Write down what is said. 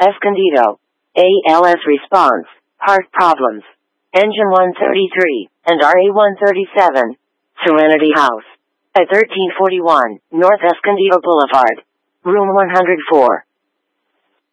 Escondido. ALS response. Heart problems. Engine 133 and RA 137. Serenity House. At 1341 North Escondido Boulevard. Room 104.